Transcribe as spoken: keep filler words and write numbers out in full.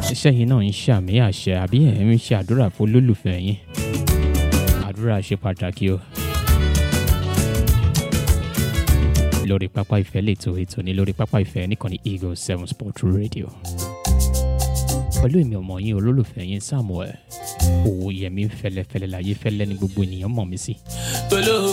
Iṣẹ́ yìí náà ń ṣàmì àṣẹ àbí ẹ̀ ń ṣe àdúrà fún olólùfẹ́ yín. Àdúrà ṣe pàtàkì o. Lórí pápá ìfẹ́ lètò ètò ní lórí pápá ìfẹ́ níkànnì Eagle seven Sport Radio. Pẹ̀lú èmi ọmọ yín olólùfẹ́ yín Samuel Owóyẹmí fẹ́lẹ́fẹ́lẹ́ láyé fẹ́lẹ́ ní gbogbo ènìyàn mọ̀ mí sí.